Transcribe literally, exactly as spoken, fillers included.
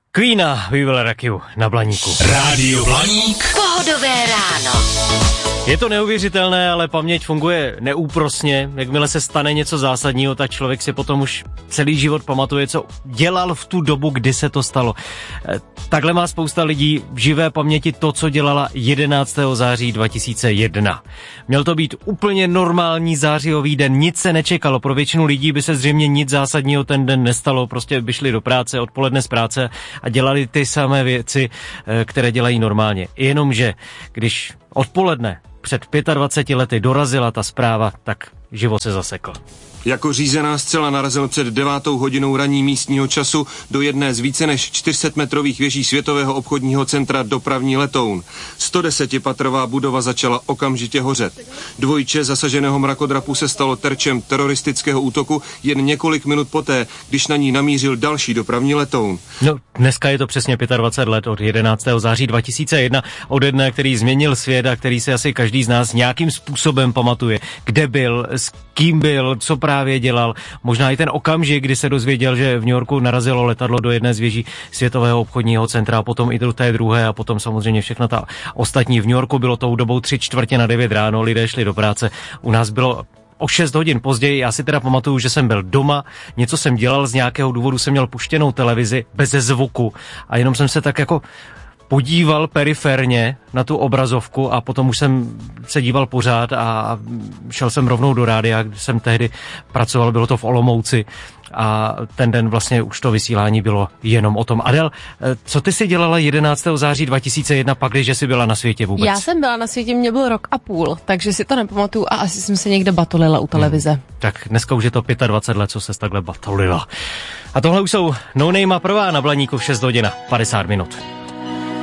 Queena, We Will Rock You na Blaníku. Rádio Blaník. Pohodové ráno. Je to neuvěřitelné, ale paměť funguje neúprosně. Jakmile se stane něco zásadního, tak člověk si potom už celý život pamatuje, co dělal v tu dobu, kdy se to stalo. Takhle má spousta lidí v živé paměti to, co dělala jedenáctého září dva tisíce jedna. Měl to být úplně normální zářijový den, nic se nečekalo. Pro většinu lidí by se zřejmě nic zásadního ten den nestalo, prostě by šli do práce, odpoledne z práce a dělali ty samé věci, které dělají normálně. Jenomže, když odpoledne před dvaceti pěti lety dorazila ta zpráva, tak život se zasekl. Jako řízená střela narazil před devátou hodinou ranní místního času do jedné z více než čtyřsetmetrových věží Světového obchodního centra dopravní letoun. sto desetipatrová budova začala okamžitě hořet. Dvojče zasaženého mrakodrapu se stalo terčem teroristického útoku jen několik minut poté, když na ní namířil další dopravní letoun. No, dneska je to přesně dvacet pět let od jedenáctého září dva tisíce jedna, od dne, který změnil svět a který si asi každý z nás nějakým způsobem pamatuje. Kde byl, s kým byl, co právě dělal. Možná i ten okamžik, kdy se dozvěděl, že v New Yorku narazilo letadlo do jedné z věží Světového obchodního centra, a potom i do té druhé a potom samozřejmě všechna ta ostatní. V New Yorku bylo tou dobou tři čtvrtě na devět ráno, lidé šli do práce. U nás bylo o šest hodin později. Já si teda pamatuju, že jsem byl doma, něco jsem dělal, z nějakého důvodu jsem měl puštěnou televizi bez zvuku a jenom jsem se tak jako podíval periferně na tu obrazovku a potom už jsem se díval pořád a šel jsem rovnou do rádia, kde jsem tehdy pracoval, bylo to v Olomouci a ten den vlastně už to vysílání bylo jenom o tom. Adel, co ty si dělala jedenáctého září dva tisíce jedna pak, když jsi byla na světě vůbec? Já jsem byla na světě, mě byl rok a půl, takže si to nepamatuju a asi jsem se někde batolila u televize. Hmm. Tak dneska už je to dvacet pět let, co ses takhle batolila. A tohle už jsou No Name a Prvá na Blaníku v šest hodin padesát minut.